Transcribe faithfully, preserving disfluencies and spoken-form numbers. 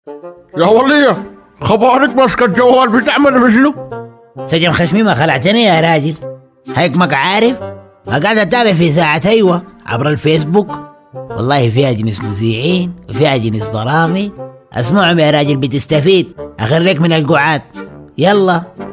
يا ولية خبارك ماسكة الجوال بتعمل بشنو؟ سجن خشمي خلعتني يا راجل، هيكمك عارف قاعد اتابع في ساعة ايوه عبر الفيسبوك، والله فيها جنس مذيعين وفيها جنس برامج، اسمعهم يا راجل بتستفيد، اخريك من القعاد. يلا